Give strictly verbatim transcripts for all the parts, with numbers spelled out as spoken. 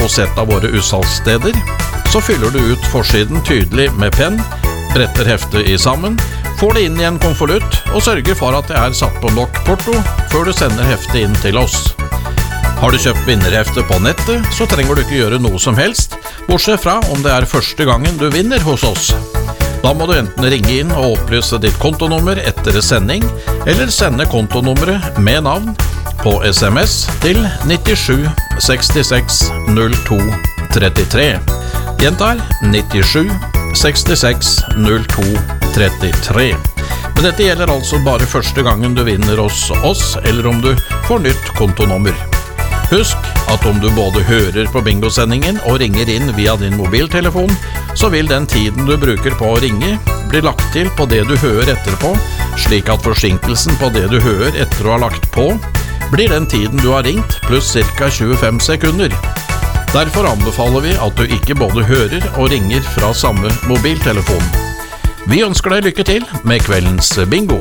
hos et av våre utsalgssteder, så fyller du ut forsiden tydelig med penn, bretter heftet i sammen, får det inn i en konvolutt og sørger for at det er satt på nok porto før du sender heftet inn til oss. Har du kjøpt vinnerhefte på nettet, så trenger du ikke gjøre noe som helst, bortsett fra om det er første gangen du vinner hos oss. Da må du enten ringe inn og opplyse ditt kontonummer etter sending, eller sende kontonummeret med navn på sms til nittisju sekstiseks null to trettitre. Gjentar nittisju sekstiseks null to trettitre. Men dette gjelder altså bare første gangen du vinner hos oss, eller om du får nytt kontonummer. Husk at om du både hører på bingosendingen og ringer inn via din mobiltelefon, så vil den tiden du bruker på å ringe bli lagt til på det du hører etterpå, slik at forsinkelsen på det du hører etter å ha lagt på, blir den tiden du har ringt pluss ca. tjuefem sekunder. Derfor anbefaler vi at du ikke både hører og ringer fra samme mobiltelefon. Vi ønsker deg lykke til med kveldens bingo.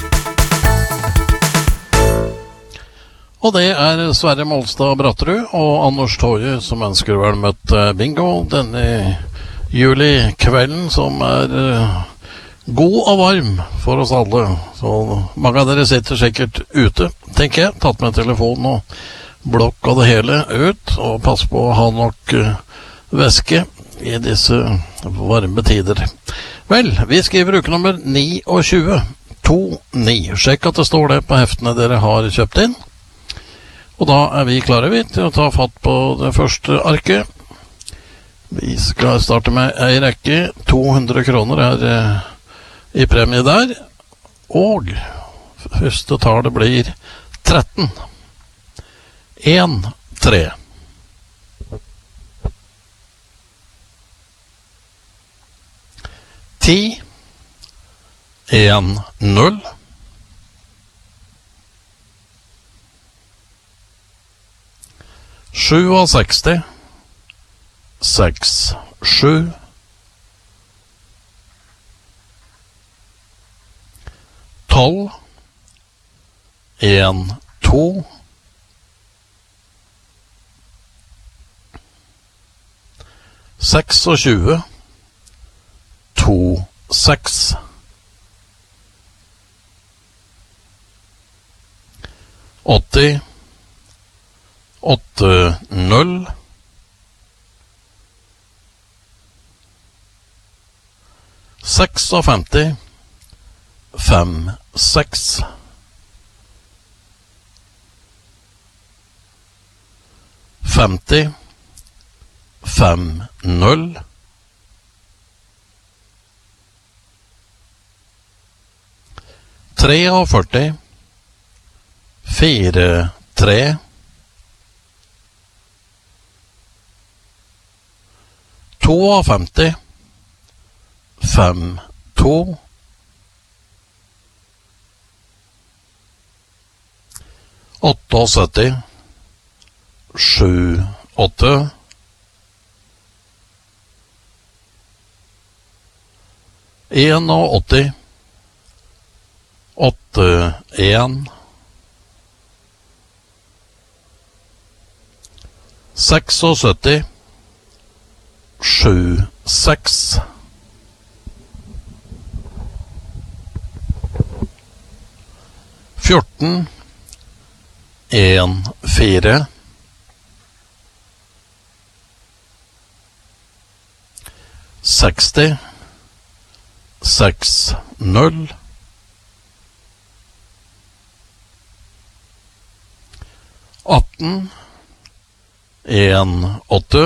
Og det er Sverre Molstad Bratterud og Anders Toje som ønsker vel møtt bingo denne julikvelden, som er god og varm for oss alle. Så mange av dere sitter sikkert ute, tenker jeg, tatt med telefonen og blokk og det hele ut, og pass på å ha nok væske i disse varme tider. Vel, vi skriver uke nummer tjueni, to ni. Sjekk at det står det på heftene dere har kjøpt inn. Og da er vi klare vi til å ta fatt på det første arket. Vi skal starte med ei rekke. to hundre kroner er eh, i premie der. Og første tallet blir tretten. en, tre. ti. en, null. sjuogseksti, seks, sju, tolv, en, to, seksogtjue, to, seks, åtti, åtte, null, seksogfemti, fem, seks, femti, fem, null, treogførti, fire, tre, femti, fem, to, syttiåtte, sju, åtte, åtti, åtte, en, syttiseks, sju, seks, fjorten, en, fire, seksti, seks, null, atten, en, åtte,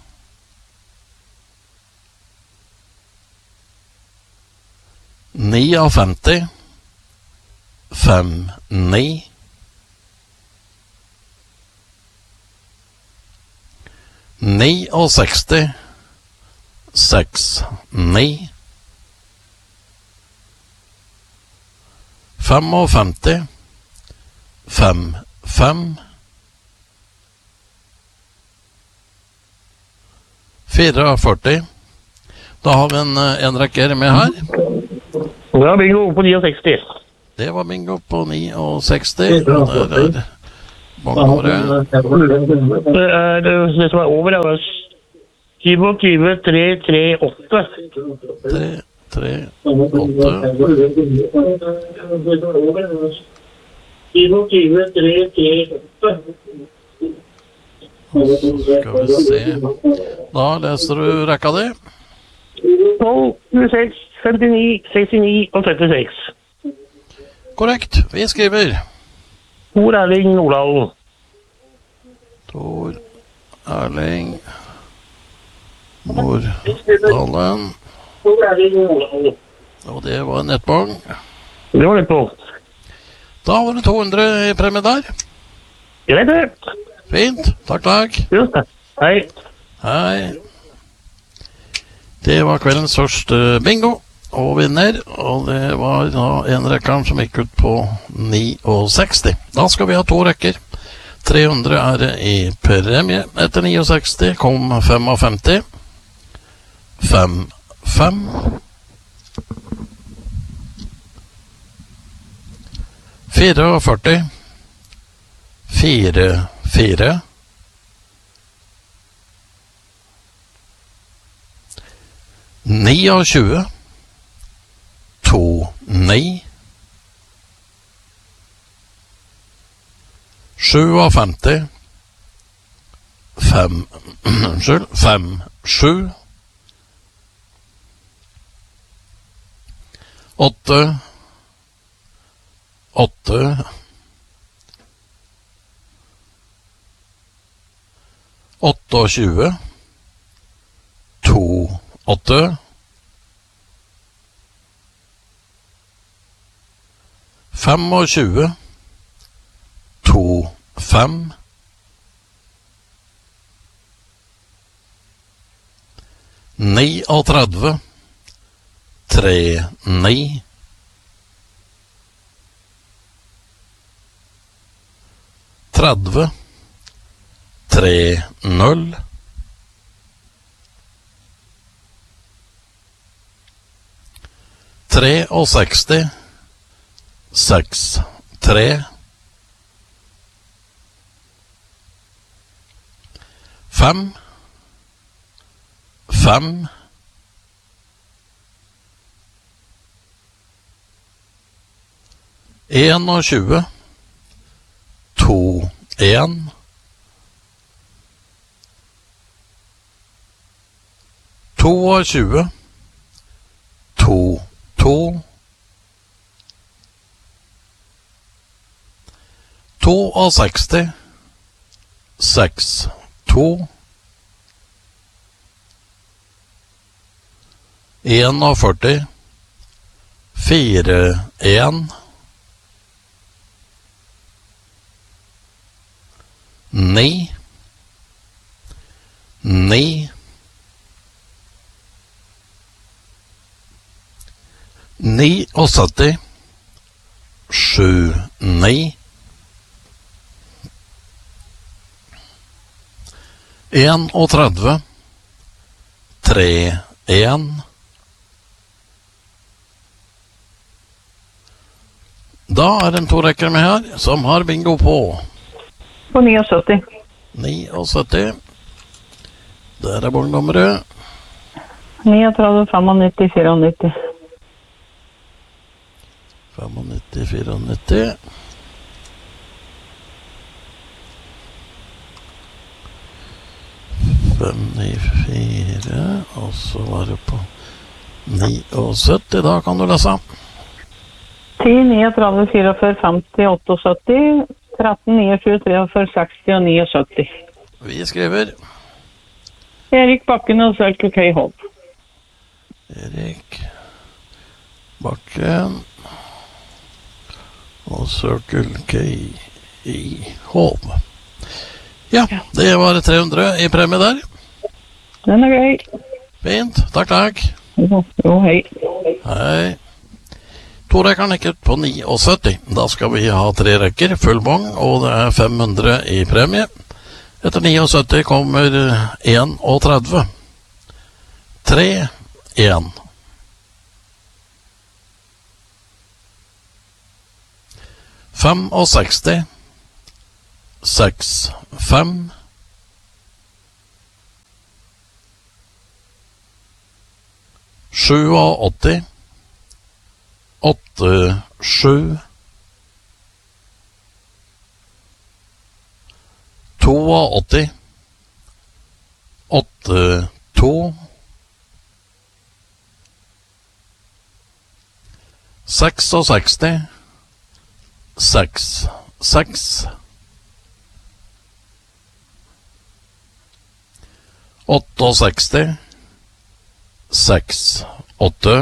femti, fem, ni, seksti, seks, ni, femti, fem, fem, førtifire. Da har vi en, en rekker med her. Det var bingo på sekstini. Det var bingo på sekstini. Og der er Banknummeret. Det er det som er over, er tjuesyv tre tre åtte. tre tre åtte. tjuesyv tre tre åtte. Og så skal vi se. Da leser du rekka di. tolv, tjueseks, femtini, sekstini og trettiseks. Korrekt. Vi skriver Tor Erling Nordalen. Tor Erling Nordalen. Tor Erling Nordalen. Og det var nettbong. Det var litt på. Da var det to hundre i premie der. Greit det. Fint. Takk, takk. Just det. Hei. Hei. Det var kveldens første bingo og vinner, og det var da en rekkeren som gikk ut på sekstini. Da skal vi ha to rekker. tre hundre er det i premie. Etter sekstini kom femtifem. fem fem. førtifire. fire fire. tjueni. to ni. femtisju. fem unnskyld, fem sju. åtte åtte. tjueåtte. to åtte. tjuefem. to fem. trettini. tre ni. tretti. tre null. seksti. seks tre. fem. fem. tjueen. to en. tjueto. to to. seksti. seks to. førtién. fire en. ni. ni. syttini. sju ni. trettien. tre en. Da er det to rekker med her som har bingo på. På syttini. syttini. Der er bongnummeret. trettini, femognitti, nittiofire. femognitti, nittiofire. femtifire, og så var det på syttini. Da kan du lese. ti, trettini, førtifire, femti, syttiåtte. tretten, tjuesju, treogfyrre, seksti og syttini. Vi skriver Erik Bakken og Circle K Hov. Erik Bakken og Circle K i Hov. Ja, det var tre hundre i premie der. Den er grei. Fint, takk, takk. Jo, jo, hei. Hei. To rekkerne gikk ut på syttini. Da skal vi ha tre rekker, full bong, og det er fem hundre i premie. Etter syttini kommer trettien. tre en. seksti. seks fem åtti sju åtte sju åtti to åtte to sekstiseks seks seks sekstiåtte seks åtte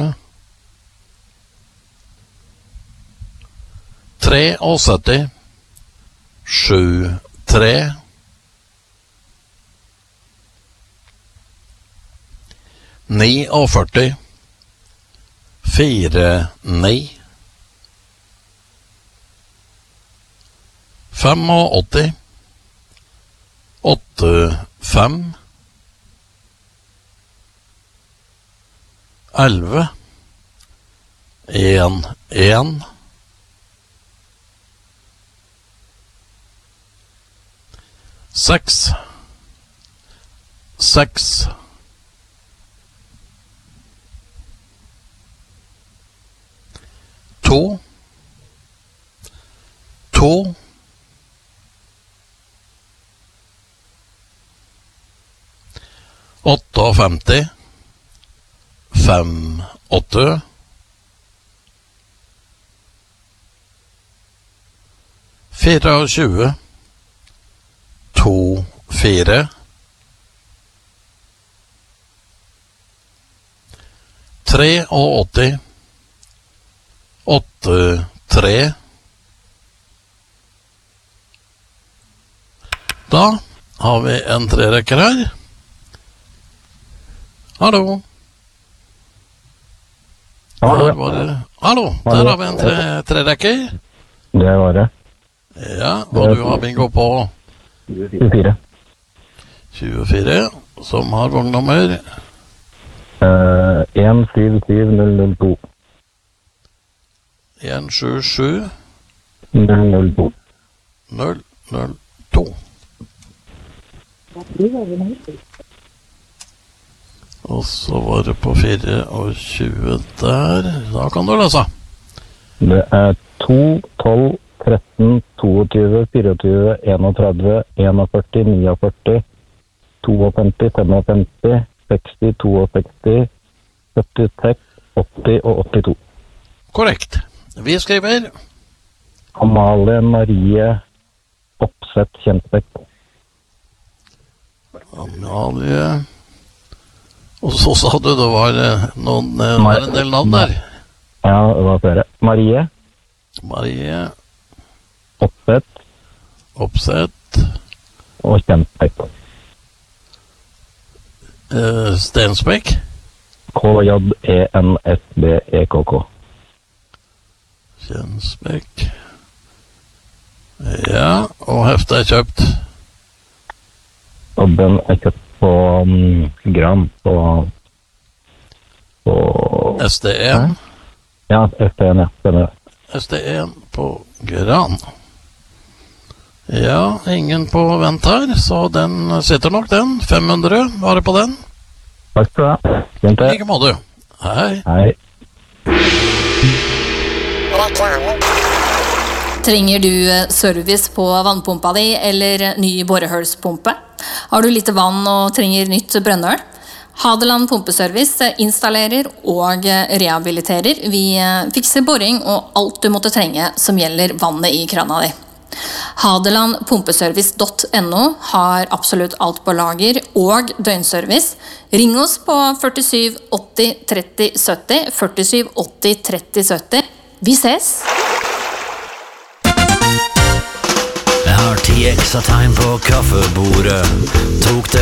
syttitre sju tre førtini fire ni åtti fem åtte fem elleve en en seks seks to to femti åtte fem åtte tjue to fire åtti tre åtte tre. Da har vi en trerekker her. Hallo. Hallo. Var det... Hallo, der har vi en tre, trerekker. Det var det. Ja, og du har bingo på tjuefire. tjuefire, som har vognnummer Uh, en syv syv null null to. en sju sju null null to. null null to. Og så var det på tjuefire der. Da kan du lese. Det er to, tolv, tretten, tjueto, tjuefire, trettien, førtien, førtien, førtini, femtifem, seksti, seksti, syttiseks, åtti og åttito. Korrekt. Vi skriver Amalie Marie Oppsett Kjensbekk. Amalie. Og så sa du det var noen det var en del navn der. Ja, det var flere. Marie Marie Oppsett Oppsett og Kjensbekk. uh, Stensbekk. K J E N S B E K K. Kjensbekk. Ja, og heftet er kjøpt. Og den er kjøpt på um, Gran på, på S D en. Ja, S D en, ja. Stemmer. S D en på Gran. Ja, ingen på vent her, så den sitter nok den. fem hundre var det på den. Takk skal du ha. Fint det. Like må du. Hei. Hei. Trenger du service på vannpumpa di eller ny borehølspumpe? Har du lite vann og trenger nytt brønnøl? Hadeland Pumpeservice installerer og rehabiliterer. Vi fikser boring og alt du måtte trenge som gjelder vannet i krana di. Hadeland Pumpeservice punktum no har absolutt alt på lager og døgnservice. Ring oss på førtisju åtti tretti sytti, førtisju åtti tretti sytti. Vi ses! Jeg har ti ekstra tegn på kaffebordet. Tok det